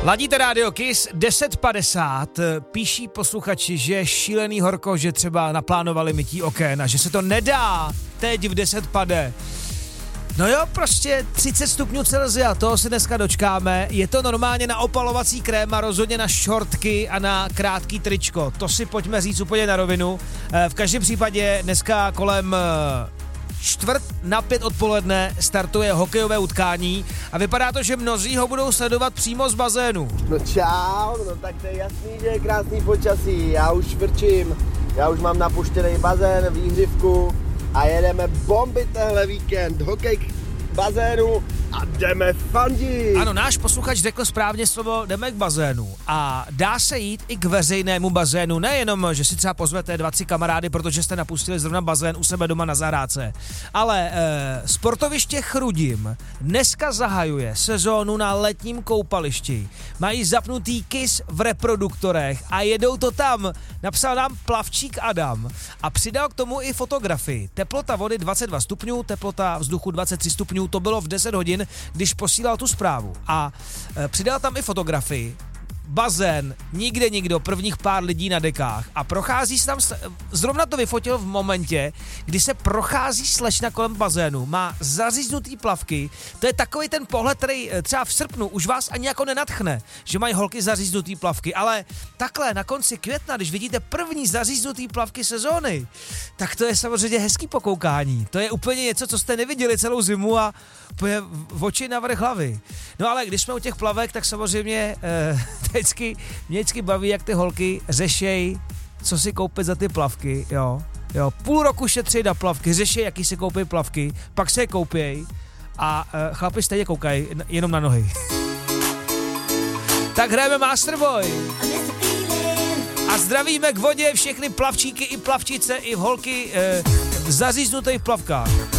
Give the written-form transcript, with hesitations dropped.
Ladíte rádio Kiss 10:50, píší posluchači, že je šílený horko, že třeba naplánovali mytí oken a že se to nedá teď v 10 pade. No jo, prostě 30 stupňů Celsia, toho se dneska dočkáme. Je to normálně na opalovací krém a rozhodně na šortky a na krátký tričko. To si pojďme říct úplně na rovinu. V každém případě dneska kolem 4:45 odpoledne startuje hokejové utkání a vypadá to, že mnozí ho budou sledovat přímo z bazénu. No čau, no tak to je jasný, že je krásný počasí, já už vrčím, já už mám napuštěný bazén, výhřivku a jedeme bombit tenhle víkend, hokej k bazénu a jdeme fandit. Ano, náš posluchač řekl správně slovo jdeme k bazénu a dá se jít i k veřejnému bazénu, nejenom, že si třeba pozvete 2-3 kamarády, protože jste napustili zrovna bazén u sebe doma na zahrádce, ale sportoviště Chrudim dneska zahajuje sezónu na letním koupališti. Mají zapnutý Kiss v reproduktorech a jedou to tam. Napsal nám plavčík Adam a přidal k tomu i fotografii. Teplota vody 22 stupňů, teplota vzduchu 23 stupňů, to bylo v 10 hodin, když posílal tu zprávu. A přidal tam i fotografii. Bazén, nikde nikdo, prvních pár lidí na dekách a prochází se tam, zrovna to vyfotil v momentě, kdy se prochází slečna kolem bazénu, má zaříznutý plavky, to je takový ten pohled, který třeba v srpnu už vás ani jako nenadchne, že mají holky zaříznutý plavky, ale takhle na konci května, když vidíte první zaříznutý plavky sezóny, tak to je samozřejmě hezký pokoukání, to je úplně něco, co jste neviděli celou zimu a úplně v oči na vrch hlavy. No ale když jsme u těch plavek, tak samozřejmě mě vždycky baví, jak ty holky řešej, co si koupit za ty plavky, jo. Půl roku šetří na plavky, řešej, jaký si koupí plavky, pak se je koupěj a chlapi stejně koukají jenom na nohy. Tak hrajeme Masterboy. A zdravíme k vodě všechny plavčíky i plavčice i holky v zaříznutých plavkách.